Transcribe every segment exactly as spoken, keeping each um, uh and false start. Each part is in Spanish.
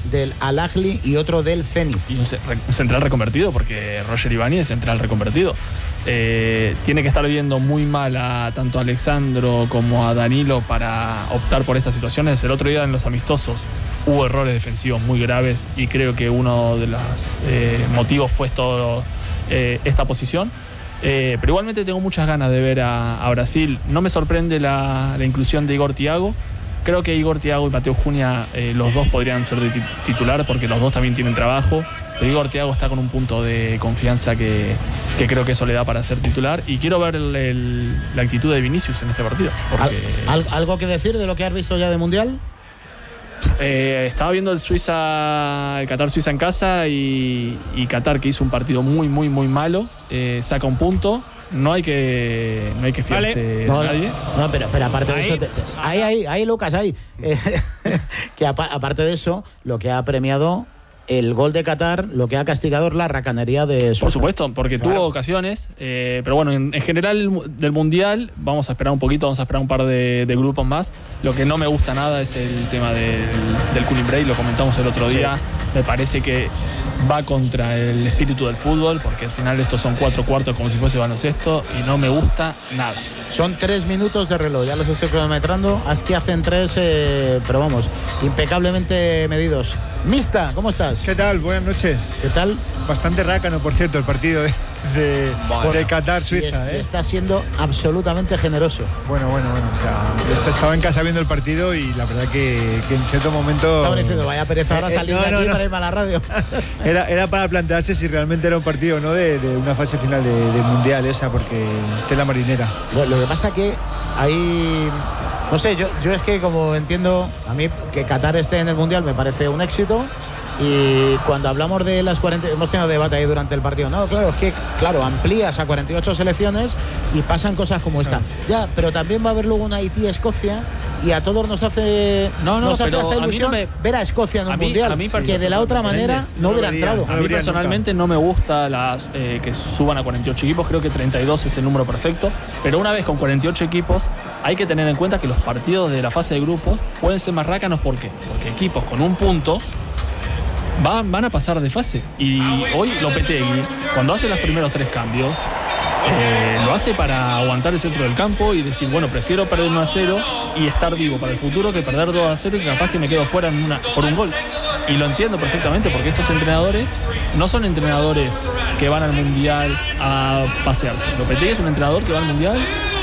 del Al Ahly y otro del Zenit. Y un central reconvertido, porque Roger Ibáñez es central reconvertido. Eh, tiene que estar viendo muy mal a tanto a Alexandro como a Danilo para optar por estas situaciones. El otro día en los amistosos hubo errores defensivos muy graves y creo que uno de los eh, motivos fue esto, eh, esta posición. Eh, pero igualmente tengo muchas ganas de ver a, a Brasil. No me sorprende la, la inclusión de Igor Thiago. Creo que Igor Thiago y Mateus Cunha, eh, los dos podrían ser de titular porque los dos también tienen trabajo. Pero Igor Thiago está con un punto de confianza que, que creo que eso le da para ser titular. Y quiero ver el, el, la actitud de Vinicius en este partido. Porque... ¿Al, ¿Algo que decir de lo que has visto ya de Mundial? Eh, estaba viendo el Suiza, el Qatar-Suiza en casa y, y Qatar, que hizo un partido muy, muy, muy malo, eh, saca un punto. No hay que no hay que fiarse vale. de no, nadie. No, pero, pero aparte ahí. de eso, te, ahí, ahí, ahí, Lucas, ahí. Eh, que apa, aparte de eso, lo que ha premiado el gol de Qatar, lo que ha castigado es la racanería de Suiza. Por supuesto, porque claro. tuvo ocasiones, eh, pero bueno, en, en general del Mundial vamos a esperar un poquito, vamos a esperar un par de, de grupos más. Lo que no me gusta nada es el tema del, del cooling break, lo comentamos el otro día. Sí. Me parece que va contra el espíritu del fútbol, porque al final estos son cuatro cuartos como si fuese baloncesto y no me gusta nada. Son tres minutos de reloj, ya los estoy cronometrando. Aquí hacen tres, eh, pero vamos, impecablemente medidos. Mista, ¿cómo estás? ¿Qué tal? Buenas noches. ¿Qué tal? Bastante rácano, por cierto, el partido de, de, bueno, de Qatar-Suiza. ¿eh? Está siendo absolutamente generoso. Bueno, bueno, bueno. O sea, estaba en casa viendo el partido y la verdad que, que en cierto momento... Estaba diciendo, vaya pereza ahora eh, salir no, de aquí no, no. para irme a la radio. Era, era para plantearse si realmente era un partido no de, de una fase final de, de Mundial esa, porque tela marinera. Lo, lo que pasa que hay... No sé, yo, yo es que como entiendo, a mí que Qatar esté en el Mundial me parece un éxito. Y cuando hablamos de las cuarenta, hemos tenido debate ahí durante el partido. No, claro, es que claro, amplías a cuarenta y ocho selecciones y pasan cosas como esta. Ya, pero también va a haber luego una Haití-Escocia y a todos nos hace, no, no, nos hace hasta ilusión no me, ver a Escocia en un a mí, mundial, a mí que de la otra manera no, no hubiera vería, entrado. A mí personalmente nunca. no me gusta las, eh, que suban a cuarenta y ocho equipos, creo que treinta y dos es el número perfecto, pero una vez con cuarenta y ocho equipos hay que tener en cuenta que los partidos de la fase de grupos pueden ser más rácanos. ¿Por qué? Porque equipos con un punto Van, van a pasar de fase. Y hoy Lopetegui, cuando hace los primeros tres cambios, eh, lo hace para aguantar el centro del campo y decir, bueno, prefiero perder uno a cero y estar vivo para el futuro que perder dos a cero y capaz que me quedo fuera en una, por un gol. Y lo entiendo perfectamente, porque estos entrenadores no son entrenadores que van al Mundial a pasearse. Lopetegui es un entrenador que va al Mundial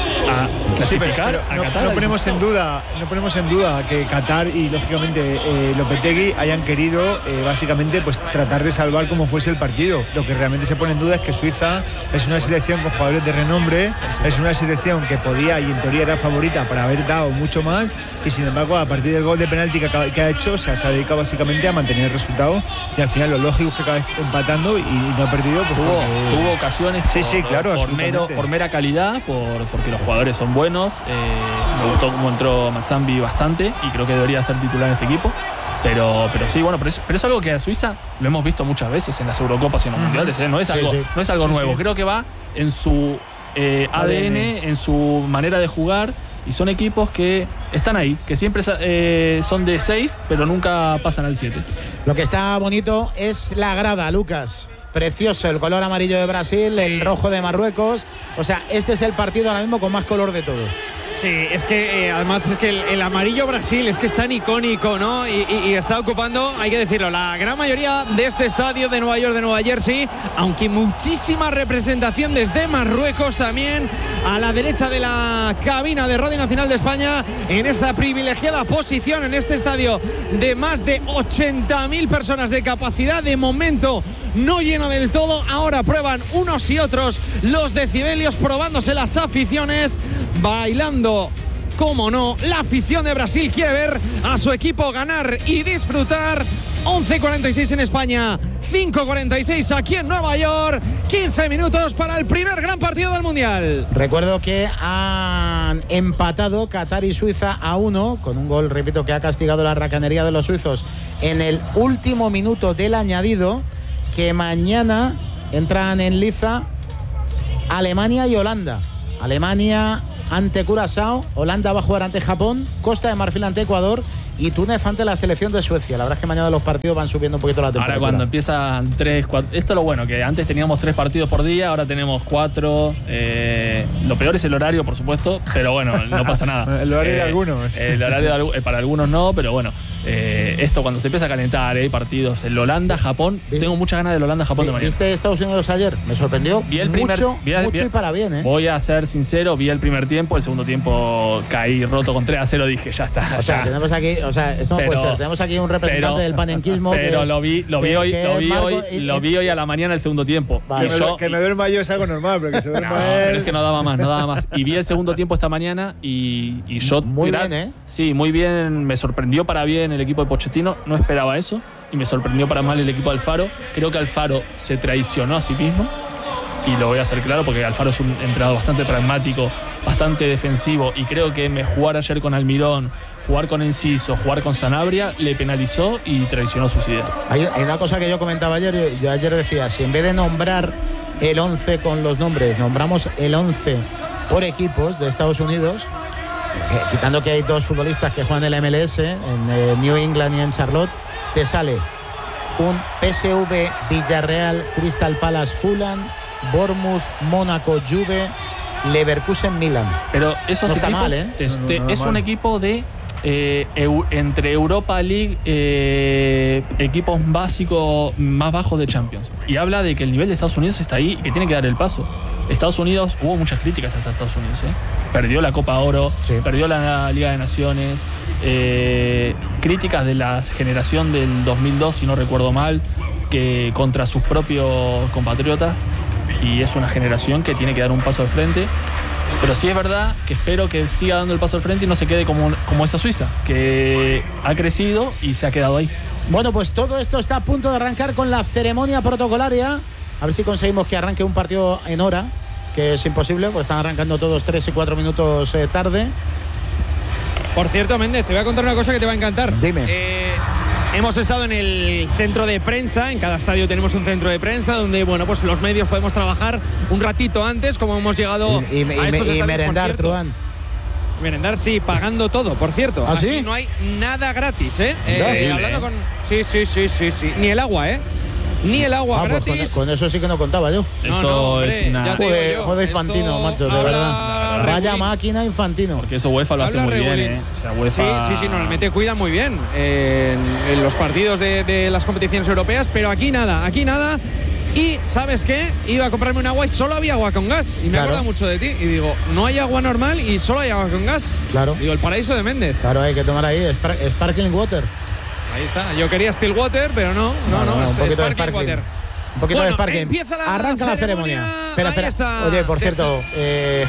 a clasificar, sí, pero, pero a Qatar. No, no ponemos en duda, no ponemos en duda que Qatar y lógicamente eh, Lopetegui hayan querido eh, básicamente pues tratar de salvar como fuese el partido. Lo que realmente se pone en duda es que Suiza es una selección con jugadores de renombre, es una selección que podía y en teoría era favorita para haber dado mucho más y sin embargo a partir del gol de penalti que, que ha hecho, o sea, se ha dedicado básicamente a mantener el resultado y al final lo lógico es que acaba empatando y, y no ha perdido. Pues tuvo, porque... tuvo ocasiones sí, por, sí, claro, por, mero, por mera calidad, por, porque los jugadores son buenos. Eh, me gustó cómo entró Mazambi bastante y creo que debería ser titular en este equipo. Pero, pero sí, bueno, pero es, pero es algo que a Suiza lo hemos visto muchas veces en las Eurocopas y en los uh-huh. mundiales. ¿eh? No es algo, sí, sí. No es algo sí, nuevo. Sí. Creo que va en su eh, A D N, en su manera de jugar. Y son equipos que están ahí, que siempre eh, son de seis, pero nunca pasan al siete. Lo que está bonito es la grada, Lucas. Precioso, el color amarillo de Brasil, sí. El rojo de Marruecos. O sea, este es el partido ahora mismo con más color de todos. Sí, es que eh, además es que el, el amarillo Brasil es que es tan icónico, ¿no? Y, y, y está ocupando, hay que decirlo, la gran mayoría de este estadio de Nueva York, de Nueva Jersey, aunque muchísima representación desde Marruecos también, a la derecha de la cabina de Radio Nacional de España, en esta privilegiada posición, en este estadio de más de ochenta mil personas de capacidad, de momento no lleno del todo. Ahora prueban unos y otros los decibelios, probándose las aficiones, bailando, como no, la afición de Brasil quiere ver a su equipo ganar y disfrutar. once cuarenta y seis en España, cinco cuarenta y seis aquí en Nueva York, quince minutos para el primer gran partido del Mundial. Recuerdo que han empatado Qatar y Suiza a uno, con un gol, repito, que ha castigado la racanería de los suizos en el último minuto del añadido, que mañana entran en liza Alemania y Holanda. Alemania ante Curazao, Holanda va a jugar ante Japón, Costa de Marfil ante Ecuador y Túnez ante la selección de Suecia. La verdad es que mañana los partidos van subiendo un poquito la temperatura. Ahora cuando empiezan tres, cuatro, esto es lo bueno, que antes teníamos tres partidos por día, ahora tenemos cuatro. Eh, lo peor es el horario, por supuesto, pero bueno, no pasa nada. El horario eh, de algunos. El horario de, para algunos no, pero bueno, eh, esto cuando se empieza a calentar, hay eh, partidos. El Holanda, Japón, ¿Sí? Tengo muchas ganas del Holanda, Japón de mañana. ¿Viste Estados Unidos ayer? Me sorprendió Vi el primer, mucho, vi el, mucho vi, y para bien, ¿eh? Voy a ser sincero, vi el primer tiempo, el segundo tiempo caí roto con tres a cero, dije, ya está. O sea, ya. tenemos aquí, o sea, esto no pero, puede ser. Tenemos aquí un representante pero, del panenquismo. Pero que lo vi, lo vi que, hoy, que lo vi Marco, hoy, y, lo vi hoy a la mañana el segundo tiempo. Vale. Que, me, yo, que me duerma yo es algo normal, pero que se duerma no, él. pero es que no daba más, no daba más. Y vi el segundo tiempo esta mañana y, y yo... Muy era, bien, ¿eh? Sí, muy bien. Me sorprendió para bien el equipo de Pochettino. No esperaba eso. Y me sorprendió para mal el equipo de Alfaro. Creo que Alfaro se traicionó a sí mismo. Y lo voy a hacer claro porque Alfaro es un entrenador bastante pragmático, bastante defensivo. Y creo que me jugar ayer con Almirón, jugar con Enciso, jugar con Sanabria, le penalizó y traicionó sus ideas. Hay, hay una cosa que yo comentaba ayer. Yo, yo ayer decía, si en vez de nombrar el once con los nombres, nombramos el once por equipos de Estados Unidos, eh, quitando que hay dos futbolistas que juegan en el M L S, en eh, New England y en Charlotte, te sale un P S V, Villarreal, Crystal Palace, Fulham, Bournemouth, Mónaco, Juve, Leverkusen, Milan. Pero esos no está equipos, mal, ¿eh? te, No, no, te, no, es mal. un equipo de eh, eu, entre Europa League, eh, equipos básicos más bajos de Champions. Y habla de que el nivel de Estados Unidos está ahí y que tiene que dar el paso. Estados Unidos, hubo muchas críticas hasta Estados Unidos, ¿eh? Perdió la Copa Oro, Sí. perdió la Liga de Naciones, eh, críticas de la generación del dos mil dos, si no recuerdo mal, que contra sus propios compatriotas. Y es una generación que tiene que dar un paso al frente. Pero sí es verdad que espero que siga dando el paso al frente y no se quede como, como esa Suiza, que ha crecido y se ha quedado ahí. Bueno, pues todo esto está a punto de arrancar con la ceremonia protocolaria. A ver si conseguimos que arranque un partido en hora, que es imposible, porque están arrancando todos tres y cuatro minutos eh, tarde. Por cierto, Méndez, te voy a contar una cosa que te va a encantar. Dime. Eh, hemos estado en el centro de prensa, en cada estadio tenemos un centro de prensa donde, bueno, pues los medios podemos trabajar un ratito antes, como hemos llegado Y, y- y- a estos y estadios, merendar, por cierto. Truán. Merendar, sí, pagando todo, por cierto. ¿Ah, Aquí sí? no hay nada gratis, ¿eh? Eh, Increíble, hablando ¿eh? con... Sí, sí, sí, sí, sí. Ni el agua, ¿eh? Ni el agua Ah, pues gratis. con, con eso sí que no contaba yo. No, Eso no, hombre, es una... ya te digo Joder, yo, joder, esto Infantino, macho, de habla verdad. Vaya regulín. máquina Infantino. Porque eso UEFA lo hace Habla muy bien, regulín. ¿eh? O sea, UEFA... Sí, sí, sí, normalmente cuidan muy bien eh, en, en los partidos de, de las competiciones europeas, pero aquí nada, aquí nada. Y, ¿sabes qué? Iba a comprarme un agua y solo había agua con gas. Y me Claro. acuerdo mucho de ti. Y digo, no hay agua normal y solo hay agua con gas. Claro. Digo, el paraíso de Méndez. Claro, hay que tomar ahí spar- Sparkling Water. Ahí está. Yo quería Stillwater, pero no, no, no, un es poquito de Sparkling Sparkling. Water. Un poquito Bueno, de Sparkling. empieza la Arranca la ceremonia. ceremonia. Espera, Ahí espera. está. Oye, por Ya cierto, eh,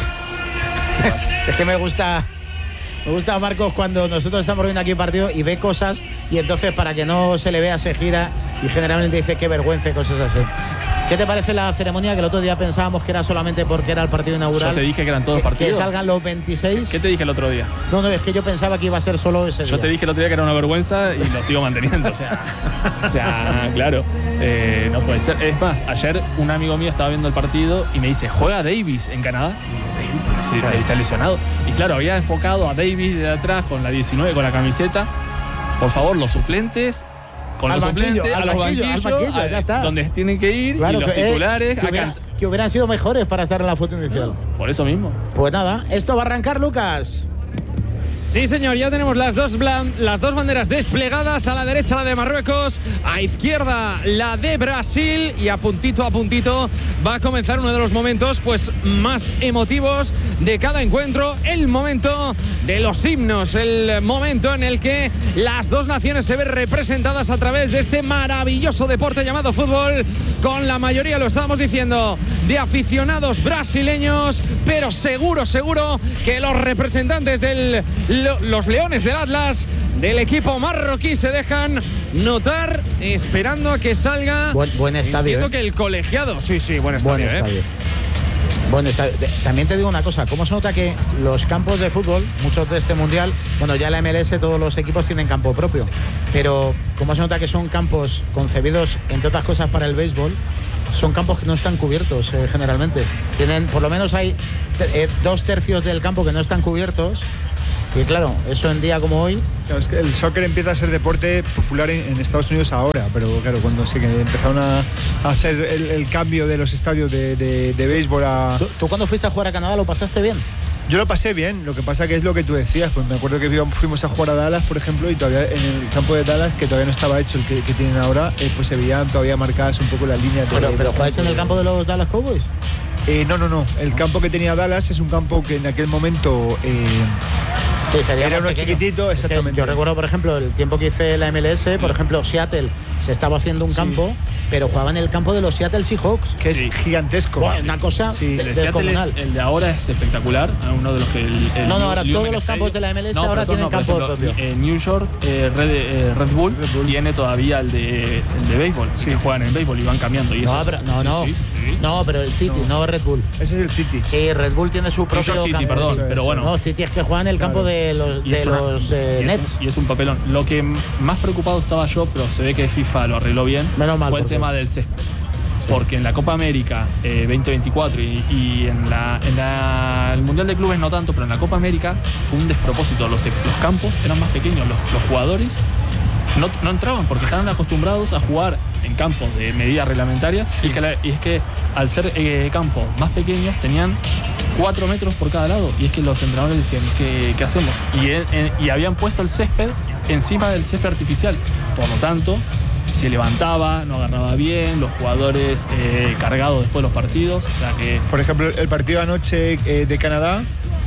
es que me gusta. Me gusta, Marcos, cuando nosotros estamos viendo aquí partido y ve cosas y entonces para que no se le vea se gira y generalmente dice qué vergüenza y cosas así. ¿Qué te parece la ceremonia que el otro día pensábamos que era solamente porque era el partido inaugural? Yo te dije que eran todos que, partidos. que salgan los veintiséis. ¿Qué te dije el otro día? No, no, es que yo pensaba que iba a ser solo ese Yo día. te dije el otro día que era una vergüenza y lo sigo manteniendo. O sea, o sea claro, eh, no puede ser. Es más, ayer un amigo mío estaba viendo el partido y me dice, ¿juega Davis en Canadá? Y digo, Davis, sí, Claro. está lesionado. Y claro, había enfocado a Davis de atrás con la diecinueve, con la camiseta. Por favor, los suplentes, con Al los banquillo, suplentes, al a los banquillo, al banquillos, banquillo, a- ya está. donde tienen que ir, Claro, y los que, eh, titulares que, a hubiera- cant- que hubieran sido mejores para estar en la foto inicial. Por eso mismo. Pues nada, esto va a arrancar, Lucas. Sí, señor, ya tenemos las dos, blan- las dos banderas desplegadas. A la derecha la de Marruecos, a izquierda la de Brasil. Y a puntito a puntito va a comenzar uno de los momentos pues más emotivos de cada encuentro. El momento de los himnos, el momento en el que las dos naciones se ven representadas a través de este maravilloso deporte llamado fútbol, con la mayoría, lo estábamos diciendo, de aficionados brasileños, pero seguro, seguro que los representantes del lo- los Leones del Atlas, del equipo marroquí, se dejan notar esperando a que salga. Buen, buen estadio. Entiendo ¿eh? que el colegiado, sí, sí, buen estadio. Buen ¿eh? estadio. Buen estadio. De- También te digo una cosa, ¿cómo se nota que los campos de fútbol, muchos de este mundial, bueno, ya la M L S todos los equipos tienen campo propio, pero cómo se nota que son campos concebidos, entre otras cosas, para el béisbol? Son campos que no están cubiertos eh, generalmente. Tienen, por lo menos hay eh, dos tercios del campo que no están cubiertos. Y claro, eso en día como hoy. Claro, es que el soccer empieza a ser deporte popular en, en Estados Unidos ahora, pero claro, cuando sí que empezaron a, a hacer el, el cambio de los estadios de, de, de béisbol a... ¿Tú, ¿Tú cuando fuiste a jugar a Canadá lo pasaste bien? Yo lo pasé bien, lo que pasa que es lo que tú decías, pues me acuerdo que fuimos a jugar a Dallas, por ejemplo, y todavía en el campo de Dallas, que todavía no estaba hecho el que, que tienen ahora, eh, pues se veían todavía marcadas un poco las líneas. Pero, de, pero de, ¿jugáis en el campo de los Dallas Cowboys? Eh, no, no, no, el campo que tenía Dallas es un campo que en aquel momento... Eh, Sí, sería era uno pequeño. chiquitito, exactamente. Es que yo recuerdo, por ejemplo, el tiempo que hice la M L S, por ejemplo, Seattle se estaba haciendo un sí. campo, pero jugaba en el campo de los Seattle Seahawks. Que sí. es gigantesco. Bueno, una cosa sí. de, El de Seattle es, el de ahora es espectacular, uno de los que el, el no, no, ahora Lumen todos los Stadium. campos de la M L S no, ahora tienen no, por campo ejemplo, propio. En New York, eh, Red, eh, Red, Bull Red Bull tiene todavía el de, el de béisbol, sí. que juegan en béisbol y van cambiando. Y no, eso pero, no, sí, no, sí, sí. no, pero el City, no. no Red Bull. Ese es el City. Sí, Red Bull tiene su propio New York City, campo. perdón, Sí, pero bueno. No, City es que juega en el campo claro. de los, Y de es una- los eh, y es Nets. un- y es un papelón. Lo que más preocupado estaba yo, pero se ve que FIFA lo arregló bien, Menos mal, fue el porque- tema del césped. Porque en la Copa América eh, veinte veinticuatro y, y en, la, en la- el Mundial de Clubes no tanto, pero en la Copa América fue un despropósito. Los, los campos eran más pequeños, los, los jugadores no, no entraban porque estaban acostumbrados a jugar en campos de medidas reglamentarias sí. y, que la, y es que al ser eh, campos más pequeños tenían cuatro metros por cada lado y es que los entrenadores decían, ¿qué, qué hacemos? Y, en, en, y habían puesto el césped encima del césped artificial, por lo tanto se levantaba, no agarraba bien, los jugadores eh, cargados después de los partidos, o sea que... Por ejemplo, el partido anoche eh, de Canadá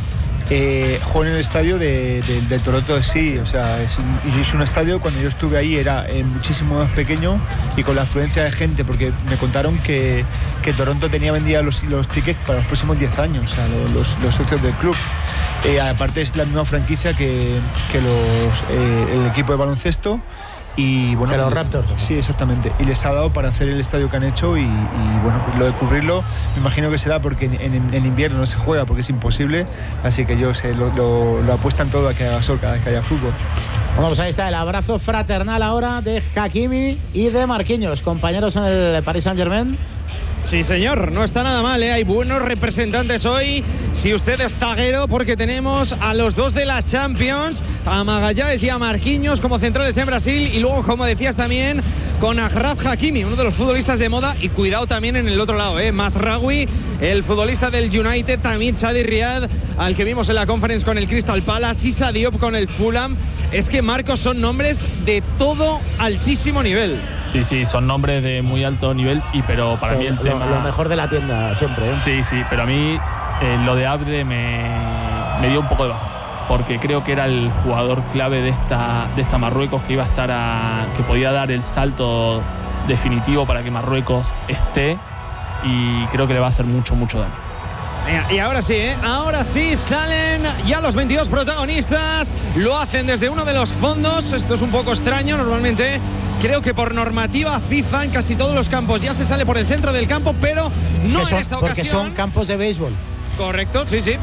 eh, jugó en el estadio de, de, del Toronto F C, o sea, es un, y es un estadio, cuando yo estuve ahí era eh, muchísimo más pequeño y con la afluencia de gente, porque me contaron que, que Toronto tenía vendida los, los tickets para los próximos diez años, o sea, los, los socios del club. Eh, aparte es la misma franquicia que, que los, eh, el equipo de baloncesto. Y bueno, que los Raptors. Sí, exactamente. Y les ha dado para hacer el estadio que han hecho y, y bueno, pues lo de cubrirlo me imagino que será porque en, en, en invierno no se juega porque es imposible, así que yo sé, lo, lo, lo apuestan todo a que haga sol cada vez que haya fútbol. Bueno, pues ahí está el abrazo fraternal ahora de Hakimi y de Marquinhos, compañeros en el Paris Saint-Germain. Sí, señor, no está nada mal, ¿eh? Hay buenos representantes hoy. Si usted es taguero, porque tenemos a los dos de la Champions, a Magallanes y a Marquinhos como centrales en Brasil. Y luego, como decías también, con Achraf Hakimi, uno de los futbolistas de moda. Y cuidado también en el otro lado, ¿eh? Mazraoui, el futbolista del United. También Chadi Riad, al que vimos en la conference con el Crystal Palace. Issa Diop con el Fulham. Es que, Marcos, son nombres de todo altísimo nivel. Sí, sí, son nombres de muy alto nivel, y pero para lo, mí el lo, tema... Lo mejor de la tienda siempre, ¿eh? Sí, sí, pero a mí eh, lo de Abde me, me dio un poco de bajo, porque creo que era el jugador clave de esta, de esta Marruecos, que iba a estar a, que podía dar el salto definitivo para que Marruecos esté, y creo que le va a hacer mucho, mucho daño. Y ahora sí, ¿eh? Ahora sí salen ya los veintidós protagonistas. Lo hacen desde uno de los fondos. Esto es un poco extraño. Normalmente creo que por normativa FIFA en casi todos los campos ya se sale por el centro del campo, pero no son, en esta porque ocasión. Porque son campos de béisbol. Correcto, sí, sí.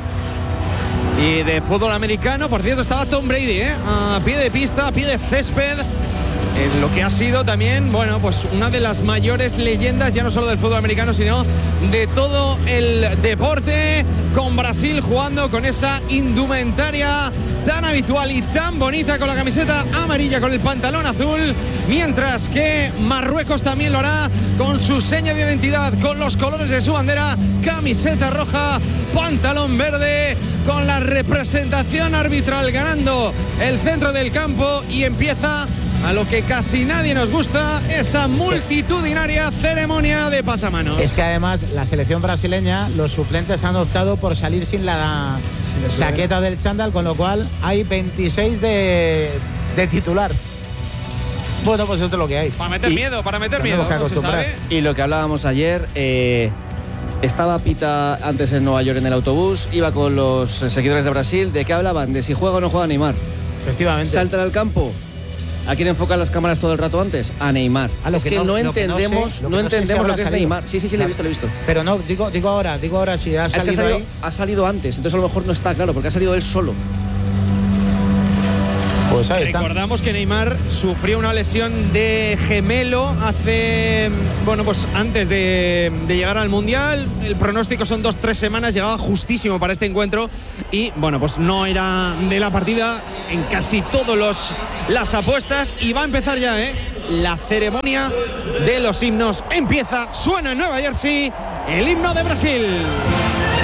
Y de fútbol americano, por cierto, estaba Tom Brady, ¿eh? A pie de pista, a pie de césped. En lo que ha sido también, bueno, pues una de las mayores leyendas, ya no solo del fútbol americano, sino de todo el deporte, con Brasil jugando con esa indumentaria tan habitual y tan bonita, con la camiseta amarilla, con el pantalón azul, mientras que Marruecos también lo hará con su seña de identidad, con los colores de su bandera, camiseta roja, pantalón verde, con la representación arbitral ganando el centro del campo, y empieza a lo que casi nadie nos gusta, esa multitudinaria ceremonia de pasamanos. Es que además la selección brasileña, los suplentes han optado por salir sin la chaqueta del chándal, con lo cual hay veintiséis de, de titular. Bueno, pues esto es lo que hay. Para meter y miedo, para meter miedo, que no se sabe. Y lo que hablábamos ayer, eh, estaba Pita antes en Nueva York en el autobús, iba con los seguidores de Brasil. ¿De qué hablaban? De si juega o no juega Neymar. Efectivamente. Saltan al campo. ¿A quién enfocan las cámaras todo el rato antes? A Neymar. A lo es que que no- no, lo que no entendemos, sé- lo no que no sé si entendemos habrá lo que es salido. Neymar. Sí, sí, sí, lo he visto, lo he visto. Pero no, digo, digo ahora, digo ahora si ha Es que salido, ha salido, ahí. ha salido antes, entonces a lo mejor no está claro, porque ha salido él solo. Pues ahí está. Recordamos que Neymar sufrió una lesión de gemelo hace, bueno, pues antes de, de llegar al Mundial. El pronóstico son dos, tres semanas, llegaba justísimo para este encuentro y, bueno, pues no era de la partida en casi todos los las apuestas y va a empezar ya, ¿eh? La ceremonia de los himnos empieza, suena en Nueva Jersey el himno de Brasil.